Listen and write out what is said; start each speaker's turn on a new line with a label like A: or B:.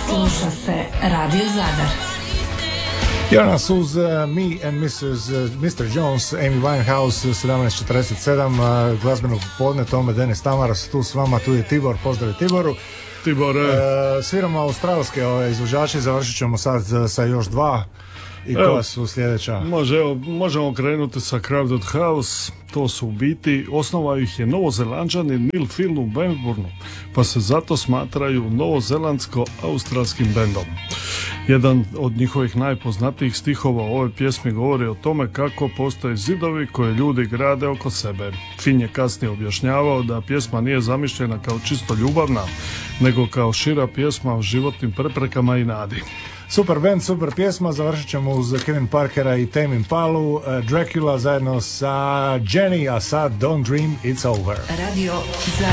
A: Sluša se Radio Zadar.
B: Ja nas uz Me and Mr. Jones, Amy Winehouse, 17.47, glazbenog popodne, Tome Denis Tamaras, tu s vama, tu je Tibor, pozdrav Tiboru.
C: Tibor,
B: sviramo australske izvođače, završit ćemo sad sa još dva. I koja su sljedeća?
C: Možemo krenuti sa Crowded House. To su u biti, osnovao ih je Novozelanđanin Neil Phil u Melbourneu, pa se zato smatraju novozelandsko-australskim bendom. Jedan od njihovih najpoznatijih stihova u ovoj pjesmi govori o tome kako postoje zidovi koje ljudi grade oko sebe. Finn je kasnije objašnjavao da pjesma nije zamišljena kao čisto ljubavna, nego kao šira pjesma o životnim preprekama i nadi.
B: Super band, super pjesma, završit ćemo uz Kevin Parkera i Tame Impalu, Dracula zajedno sa Jenny, a sad Don't Dream It's Over.
A: Radio Zadar.